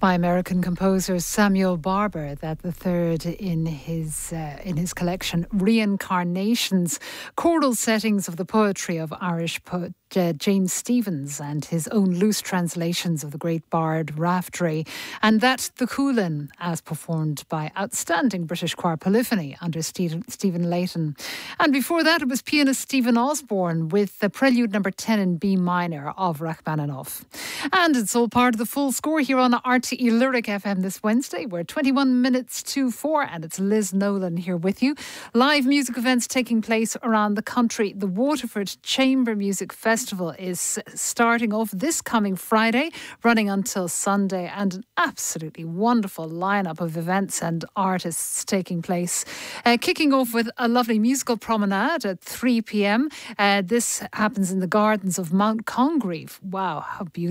By American composer Samuel Barber, that the third in his collection, Reincarnations, choral settings of the poetry of Irish poet James Stephens and his own loose translations of the great bard Raftery, and that the Coolin, as performed by outstanding British choir Polyphony under Stephen Layton. And before that, it was pianist Stephen Osborne with the Prelude number 10 in B minor of Rachmaninoff. And it's all part of the full score here on RTE Lyric FM this Wednesday. We're 21 minutes to 4, and it's Liz Nolan here with you. Live music events taking place around the country. The Waterford Chamber Music Festival is starting off this coming Friday, running until Sunday, and an absolutely wonderful lineup of events and artists taking place. Kicking off with a lovely musical promenade at 3 p.m. This happens in the gardens of Mount Congreve. Wow, how beautiful.